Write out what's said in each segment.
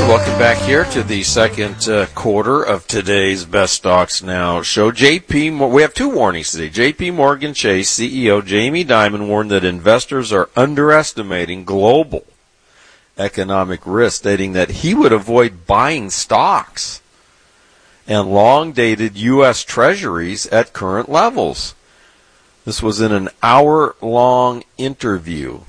Welcome back here to the second quarter of today's Best Stocks Now show. We have two warnings today. J.P. Morgan Chase CEO Jamie Dimon warned that investors are underestimating global economic risk, stating that he would avoid buying stocks and long-dated U.S. Treasuries at current levels. This was in an hour-long interview.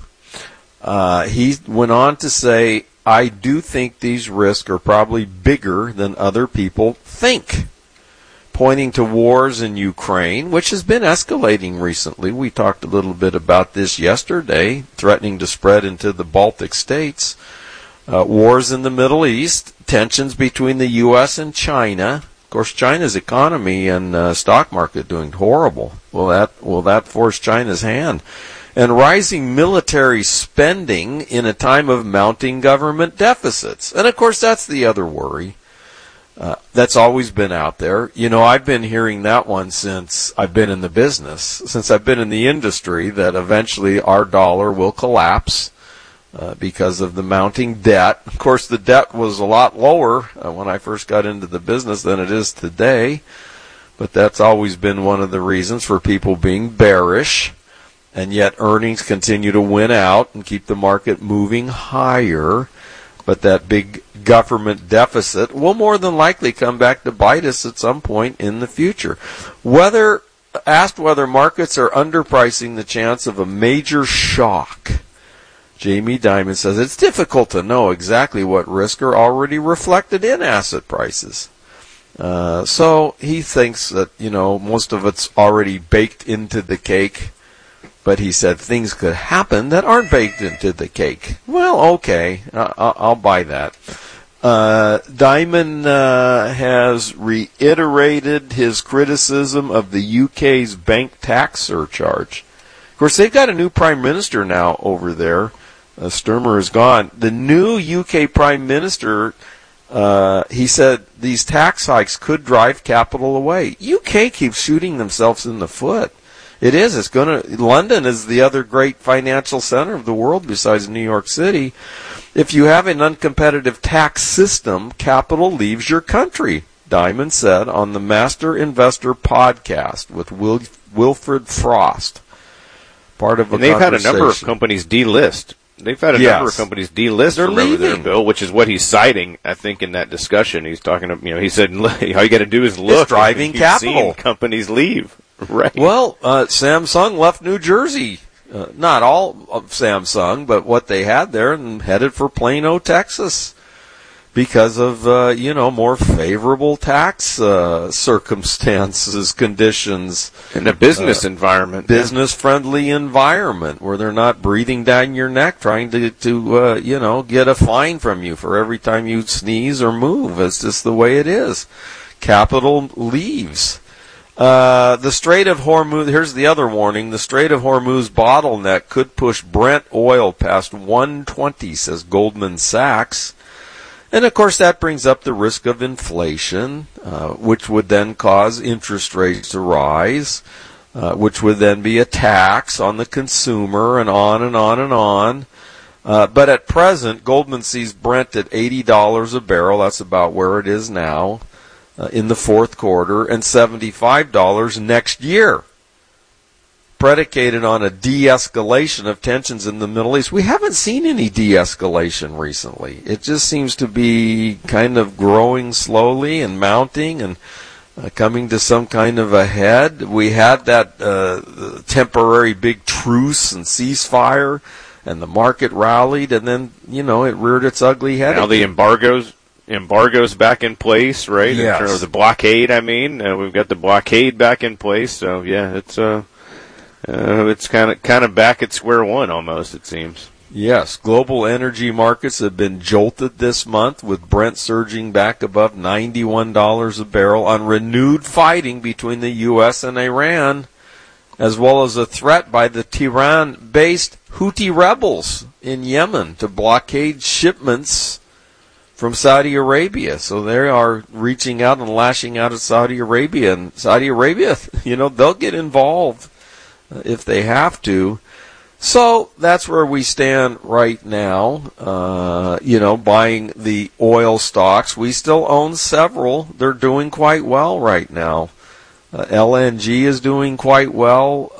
He went on to say, I do think these risks are probably bigger than other people think, pointing to wars in Ukraine, which has been escalating recently. We talked a little bit about this yesterday, threatening to spread into the Baltic states. Wars in the Middle East, tensions between the U.S. and China. Of course, China's economy and stock market doing horrible. Will that force China's hand? And rising military spending in a time of mounting government deficits. And, of course, that's the other worry. That's always been out there. You know, I've been hearing that one since I've been in the business, since I've been in the industry, that eventually our dollar will collapse because of the mounting debt. Of course, the debt was a lot lower when I first got into the business than it is today. But that's always been one of the reasons for people being bearish. And yet earnings continue to win out and keep the market moving higher. But that big government deficit will more than likely come back to bite us at some point in the future. Asked whether markets are underpricing the chance of a major shock, Jamie Dimon says it's difficult to know exactly what risks are already reflected in asset prices. So he thinks that, most of it's already baked into the cake. But he said things could happen that aren't baked into the cake. Well, okay, I'll buy that. Dimon has reiterated his criticism of the UK's bank tax surcharge. Of course, they've got a new prime minister now over there. Sturmer is gone. The new UK prime minister, he said these tax hikes could drive capital away. UK keeps shooting themselves in the foot. It is. London is the other great financial center of the world besides New York City. If you have an uncompetitive tax system, capital leaves your country, Dimon said on the Master Investor podcast with Wilfred Frost. And they've had a number of companies delist. Remember there, Bill, which is what he's citing, I think, in that discussion. He's talking he said, all you got to do is look. It's driving capital. Companies leave. Right. Well, Samsung left New Jersey. Not all of Samsung, but what they had there, and headed for Plano, Texas, because of, more favorable tax circumstances, conditions. In a business environment. Business-friendly environment where they're not breathing down your neck trying to get a fine from you for every time you sneeze or move. It's just the way it is. Capital leaves. The Strait of Hormuz, here's the other warning, the Strait of Hormuz bottleneck could push Brent oil past 120, says Goldman Sachs. And of course that brings up the risk of inflation, which would then cause interest rates to rise, which would then be a tax on the consumer, and on and on and on. But at present, Goldman sees Brent at $80 a barrel, that's about where it is now, in the fourth quarter, and $75 next year, predicated on a de-escalation of tensions in the Middle East. We haven't seen any de-escalation recently. It just seems to be kind of growing slowly and mounting and coming to some kind of a head. We had that temporary big truce and ceasefire, and the market rallied, and then, it reared its ugly head. Now the embargo's back in place, right? Yes. In terms of the blockade, we've got the blockade back in place. So yeah, it's kind of back at square one almost, it seems. Yes, global energy markets have been jolted this month, with Brent surging back above $91 a barrel on renewed fighting between the U.S. and Iran, as well as a threat by the Tehran-based Houthi rebels in Yemen to blockade shipments from Saudi Arabia. So they are reaching out and lashing out at Saudi Arabia. And Saudi Arabia, they'll get involved if they have to. So that's where we stand right now. Buying the oil stocks. We still own several. They're doing quite well right now. LNG is doing quite well.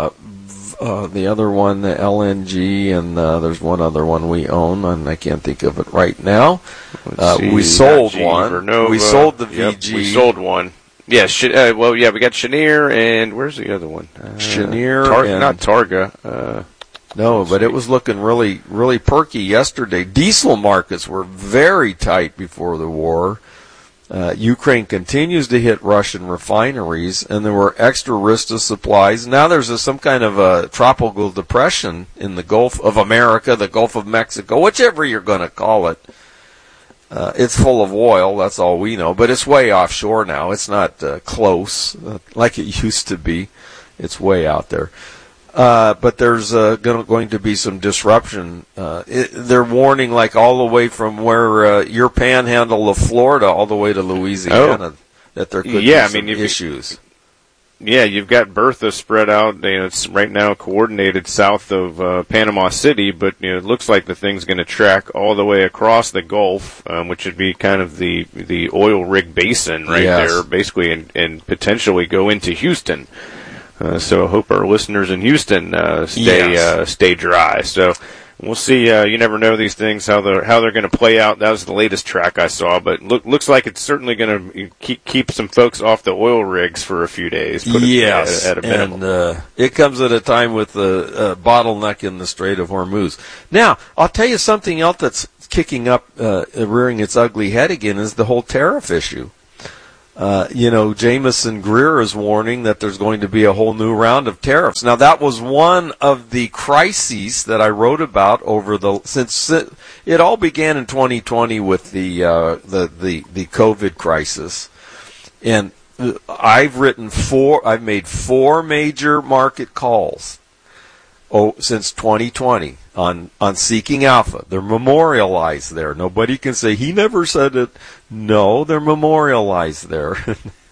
The other one, the LNG, and there's one other one we own, and I can't think of it right now. We sold one. Vernova. We sold the VG. Yep, we sold one. Yeah, we got Cheniere, and where's the other one? Cheniere, not Targa. No, but it was looking really, really perky yesterday. Diesel markets were very tight before the war. Ukraine continues to hit Russian refineries, and there were extra risks to supplies. Now there's some kind of a tropical depression in the Gulf of America, the Gulf of Mexico, whichever you're going to call it. It's full of oil, that's all we know, but it's way offshore now. It's not close like it used to be. It's way out there. But there's going to be some disruption. They're warning like all the way from where your panhandle of Florida all the way to Louisiana that there could be some issues. Yeah, you've got Bertha spread out. It's right now coordinated south of Panama City, but it looks like the thing's going to track all the way across the Gulf, which would be kind of the oil rig basin right there, basically, and potentially go into Houston. So I hope our listeners in Houston stay dry. So we'll see. You never know these things how they're going to play out. That was the latest track I saw, but looks like it's certainly going to keep some folks off the oil rigs for a few days. Yes, at a minimum. And it comes at a time with the bottleneck in the Strait of Hormuz. Now I'll tell you something else that's kicking up, rearing its ugly head again, is the whole tariff issue. Jameson Greer is warning that there's going to be a whole new round of tariffs. Now, that was one of the crises that I wrote about since it all began in 2020 with the COVID crisis. And I've made 4 major market calls since 2020 on Seeking Alpha. They're memorialized there. Nobody can say he never said it. No, they're memorialized there.